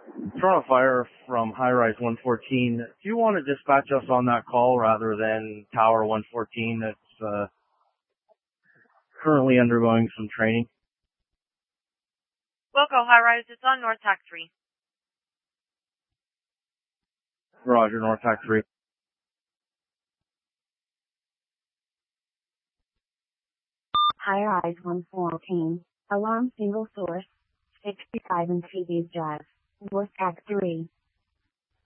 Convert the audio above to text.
Toronto Fire from High Rise 114. Do you want to dispatch us on that call rather than Tower 114 that's currently undergoing some training? Wilco, High Rise, it's on North Tack 3. Roger, North Tack 3. High Rise 114. Alarm single source. 65 and Phoebe's Drive. North Tack 3.